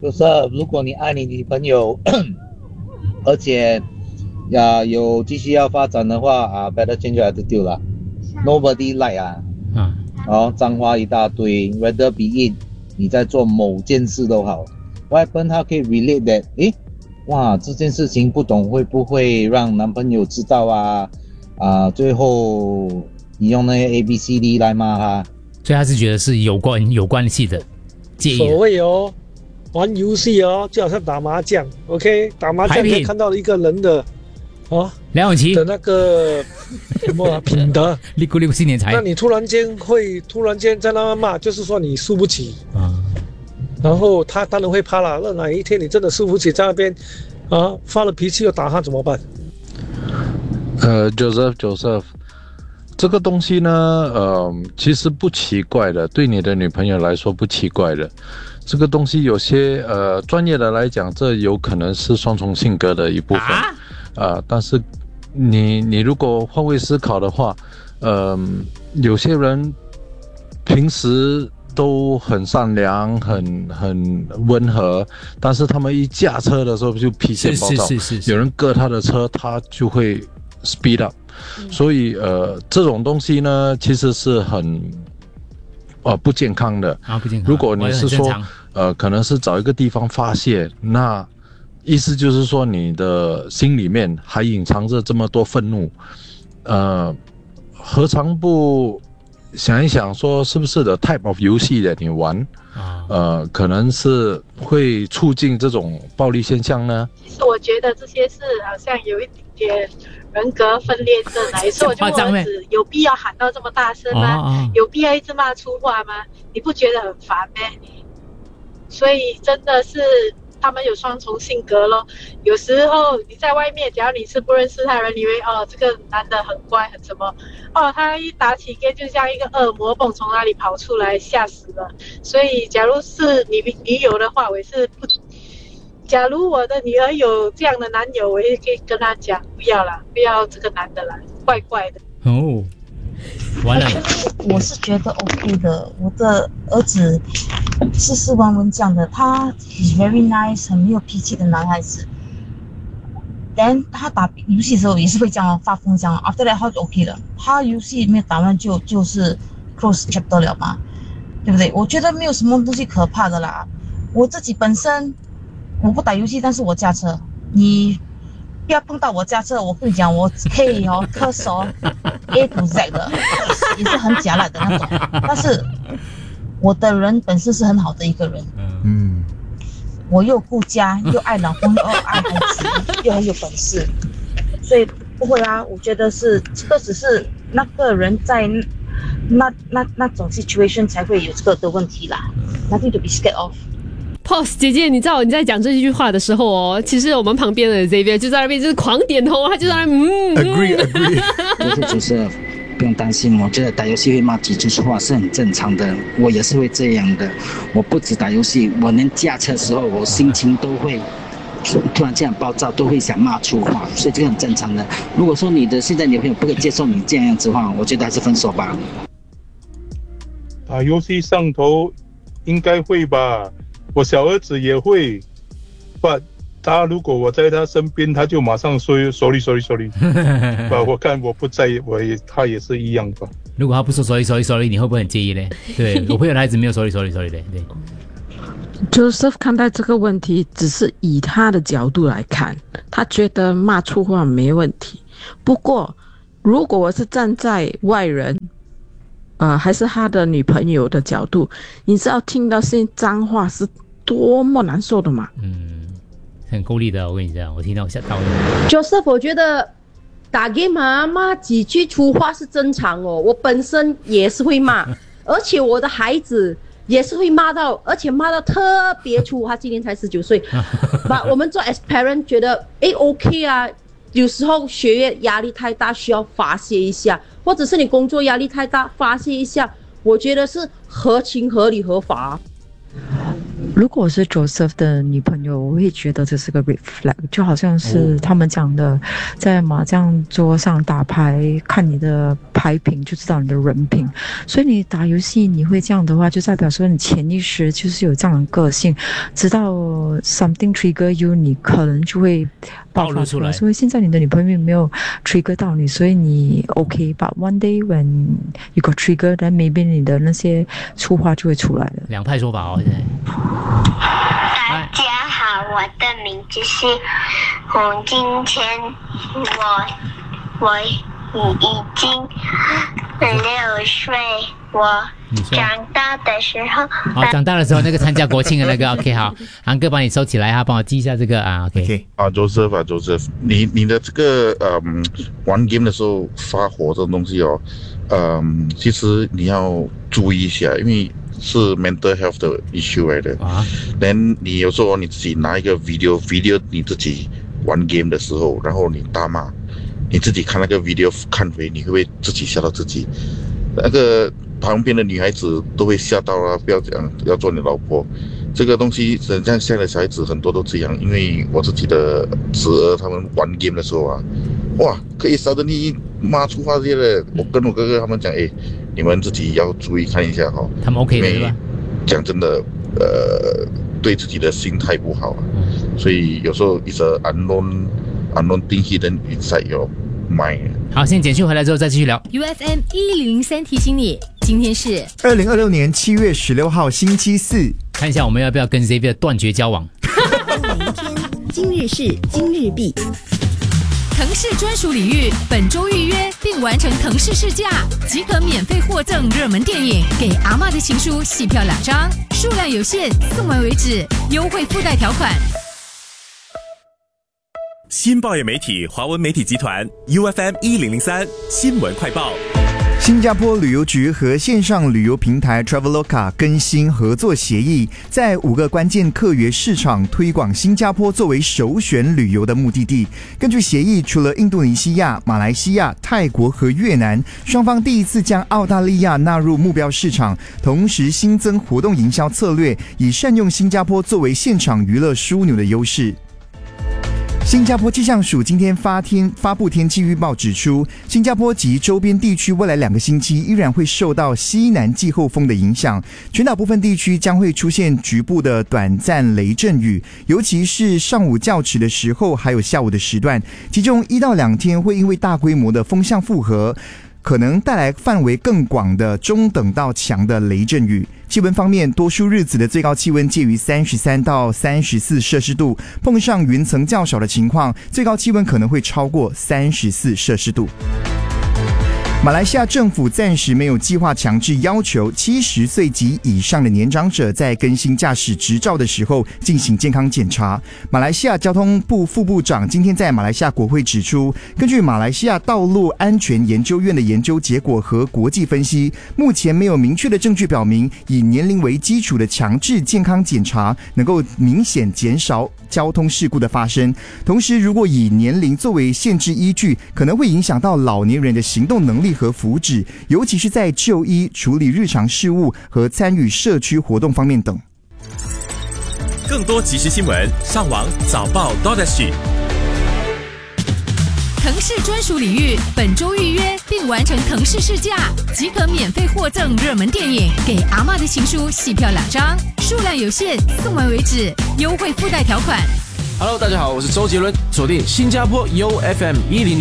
就是如果你爱你女朋友，而且有继续要发展的话better change your attitude 啦。Nobody like 脏话一大堆 ，whether be it 你在做某件事都好 ，What happen 他可以 relate that，这件事情不懂会不会让男朋友知道最后你用那些 ABCD 来骂他， 所以他是觉得是有关系的，介意的。 所谓玩游戏就好像打麻将 ，OK， 打麻将可以看到一个人的梁咏琪的那个什么品德， 立过新年财。 那你突然间在那骂，就是说你输不起然后他当然会怕了。那哪一天你真的输不起，在那边发了脾气又打他怎么办 ？Joseph， 这个东西呢，其实不奇怪的，对你的女朋友来说不奇怪的。这个东西有些专业的来讲，这有可能是双重性格的一部分但是你如果换位思考的话，有些人平时都很善良，很温和，但是他们一驾车的时候就脾气暴躁，有人割他的车，他就会 speed up，所以这种东西呢，其实是很不健康的不健康。 如果你是说可能是找一个地方发泄，那意思就是说你的心里面还隐藏着这么多愤怒，何尝不想一想说是不是的 type of 游戏的你玩可能是会促进这种暴力现象呢？ 其实我觉得这些是好像有一点人格分裂症所以我就问儿子，有必要喊到这么大声吗？有必要一直骂粗话吗？你不觉得很烦吗？所以真的是他们有双重性格咯。有时候你在外面，假如你是不认识他的人，你以为这个男的很乖很什么他一打起game就像一个恶魔蹦从哪里跑出来，吓死了。所以假如是你女友的话，我也是不，假如我的女儿有这样的男友，我也可以跟她讲不要啦，不要这个男的啦，怪怪的完了。 我是觉得 OK 的，我的儿子是温文这样的，他 is very nice， 很没有脾气的男孩子。但他打游戏的时候也是会这样发疯这样 ，after that 他就 OK 了。他游戏没有打完就是 close chapter 了嘛，对不对？我觉得没有什么东西可怕的啦。我自己本身我不打游戏，但是我驾车，你不要碰到我驾车，我跟你讲，我可以科手 A to Z 的，也是很假懒的那种。但是我的人本身是很好的一个人，我又顾家，又爱老公，又爱孩子，又很有本事，所以不会我觉得是这个只是那个人在那种 situation 才会有这个的问题啦。Nothing to be scared of。Pause 姐姐，你知道你在讲这句话的时候其实我们旁边的 Xavier 就在那边就是狂点头，他就在那边 agree 就是不用担心，我觉得打游戏会骂几句粗话是很正常的，我也是会这样的。我不止打游戏，我连驾车的时候我心情都会突然这样暴躁，都会想骂粗话，所以这个很正常的。如果说你的现在女朋友不可以接受你这样子的话，我觉得还是分手吧。 打游戏上头应该会吧，我小儿子也会，but 他如果我在他身边，他就马上说 sorry， 我看我不在，他也是一样吧。 如果他不说 sorry， 你会不会很介意呢？对我朋友的孩子没有 sorry 的，对。 Joseph 看待这个问题只是以他的角度来看，他觉得骂粗话没问题。不过如果我是站在外人还是他的女朋友的角度，你知道听到这些脏话是多么难受的吗？ 很够力的，我跟你讲，我听到吓到了。 Joseph， 我觉得打 game 骂几句粗话是正常我本身也是会骂，而且我的孩子也是会骂到，而且骂到特别粗。他今年才19岁，我们做 as parent 觉得OK 有时候学业压力太大，需要发泄一下，或者是你工作压力太大，发泄一下，我觉得是合情合理合法。 如果我是 Joseph 的女朋友，我会觉得这是个 red flag， 就好像是他们讲的，在麻将桌上打牌，看你的牌品就知道你的人品。所以你打游戏你会这样的话，就代表说你潜意识就是有这样的个性，直到 something trigger you， 你可能就会爆发出来。所以现在你的女朋友没有 trigger 到你，所以你 OK。But one day when you got trigger， then maybe 你的那些粗话就会出来了。 两派说法哦，现在。 大家好，我的名字是洪金谦，我已经6岁，我长大的时候， 好，长大的时候那个参加国庆的那个 OK 好，韩哥帮你收起来哈，帮我记一下这个啊 OK 啊 Joseph， 你的这个玩 game 的时候发火这种东西哦，其实你要注意一下，因为是 mental health 的 issue 来的。then 你有时候你自己拿一个 video 你自己玩 game 的时候，然后你大骂，你自己看那个 video 看回，你会不会自己吓到自己？那个旁边的女孩子都会吓到啊，不要讲要做你老婆。这个东西像现在的小孩子很多都这样，因为我自己的侄儿他们玩 game 的时候啊，哇，可以少的你骂出话这些的。我跟我哥哥他们讲，你们自己要注意看一下哈。 他们 OK 的对吧？ 讲真的，对自己的心态不好啊。所以有时候 is a unknown thing hidden inside your mind。 好，先简讯回来之后再继续聊。 UFM 1003提醒你，今天是 2026年7月16号星期四。 看一下我们要不要跟 Xavier 断绝交往。 每一天，今日事今日毕。腾势专属礼遇，本周预约并完成腾势试驾，即可免费获赠热门电影《给阿嬷的情书》戏票2张，数量有限，送完为止，优惠附带条款。 新报业媒体华文媒体集团 UFM 1003新闻快报。 新加坡旅游局和线上旅游平台 Traveloka 更新合作协议，在5个关键客源市场推广新加坡作为首选旅游的目的地。根据协议，除了印度尼西亚、马来西亚、泰国和越南，双方第一次将澳大利亚纳入目标市场，同时新增活动营销策略，以善用新加坡作为现场娱乐枢纽的优势。新加坡气象署今天发布天气预报，指出新加坡及周边地区未来2个星期依然会受到西南季候风的影响，全岛部分地区将会出现局部的短暂雷阵雨，尤其是上午较迟的时候，还有下午的时段，其中1到2天会因为大规模的风向复合，可能带来范围更广的中等到强的雷阵雨。气温方面，多数日子的最高气温介于33到34摄氏度，碰上云层较少的情况，最高气温可能会超过34摄氏度。马来西亚政府暂时没有计划强制要求70岁及以上的年长者在更新驾驶执照的时候进行健康检查。马来西亚交通部副部长今天在马来西亚国会指出，根据马来西亚道路安全研究院的研究结果和国际分析，目前没有明确的证据表明以年龄为基础的强制健康检查能够明显减少交通事故的发生。同时，如果以年龄作为限制依据，可能会影响到老年人的行动能力和福祉，尤其是在就医、处理日常事务和参与社区活动方面等。 更多即时新闻，上网早报 .sg。 腾势专属礼遇，本周预约并完成腾势试驾，即可免费获赠热门电影《给阿嬷的情书》戏票2张，数量有限，送完为止，优惠附带条款。 Hello， 大家好，我是周杰伦，锁定新加坡 UFM 10。